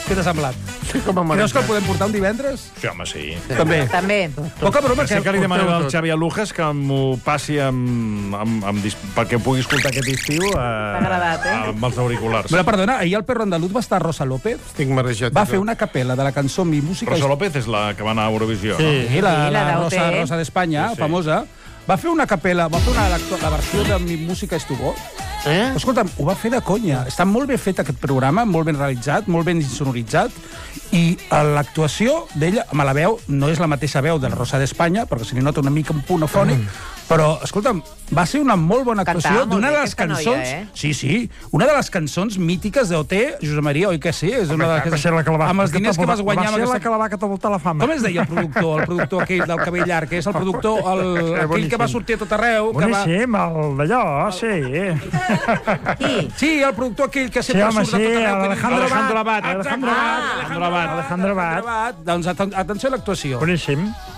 Què t'ha semblat? Creus que el podem portar un divendres? Sí, home, sí. També. Poca broma, Sé que li demanaré al Xavi Alujas que m'ho passi perquè ho pugui escoltar aquest estiu amb els auriculars. Però, perdona, ahir al Perro Andaluz va estar Rosa López. Estic marejat. Va fer una capella de la cançó Mi Música... Rosa López és la que va anar a Eurovisió, no? Sí, la d'OT. Rosa d'Espanya, famosa. Va fer una capella, va fer la versió de Mi Música és tu voz. Escolta'm, ho va fer de conya. Està molt ben fet aquest programa, molt ben realitzat, molt ben insonoritzat, i l'actuació d'ella, amb la veu, no és la mateixa veu de la Rosa d'Espanya, perquè se li nota una mica un punt afònic, però, escolta'm, va ser una molt bona actuació d'una de les cançons... Sí, una de les cançons mítiques d'OT, Josep Maria, oi que sí? És una de les... Amb els diners que vas guanyar... Va ser la que la va catapultar la fama. Com es deia el productor aquell del cabell llarg, que és el productor, aquell que va sortir a tot arreu... Boníssim, el d'allò, sí. Qui? Sí, el productor aquell que sempre surt a tot arreu. Alejandro Abad. Alejandro Abad. Doncs atenció a l'actuació. Boníssim.